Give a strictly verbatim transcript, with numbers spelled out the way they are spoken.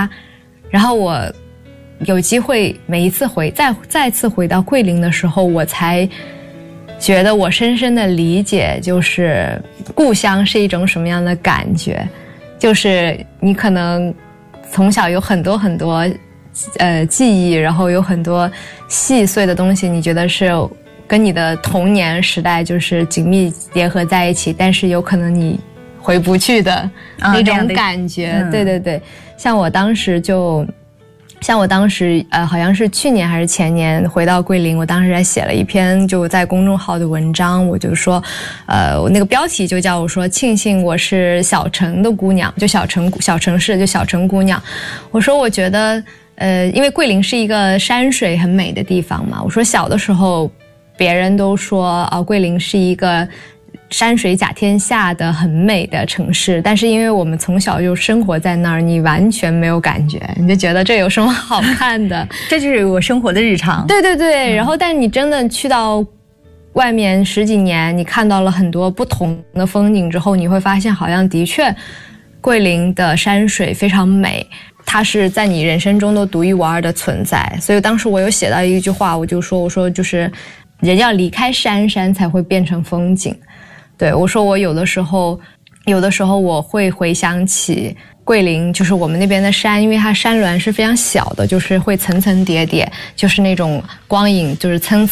家，然后我有机会每一次回再再次回到桂林的时候，我才觉得我深深的理解，就是故乡是一种什么样的感觉。就是你可能从小有很多很多呃记忆，然后有很多细碎的东西，你觉得是跟你的童年时代就是紧密结合在一起，但是有可能你回不去的那种感觉、啊嗯、对对对，像我当时就像我当时呃，好像是去年还是前年回到桂林，我当时还写了一篇就在公众号的文章，我就说呃，我那个标题就叫我说庆幸我是小城的姑娘，就小城小城市就小城姑娘。我说我觉得呃，因为桂林是一个山水很美的地方嘛，我说小的时候别人都说啊，桂林是一个山水甲天下的很美的城市，但是因为我们从小就生活在那儿，你完全没有感觉，你就觉得这有什么好看的这就是我生活的日常。 对对对、嗯、然后但你真的去到外面十几年，你看到了很多不同的风景之后，你会发现好像的确桂林的山水非常美，它是在你人生中都独一无二的存在。所以当时我有写到一句话，我就说我说就是人要离开山，山才会变成风景。对，我说我有的时候有的时候我会回想起桂林，就是我们那边的山，因为它山峦是非常小的，就是会层层叠叠，就是那种光影就是参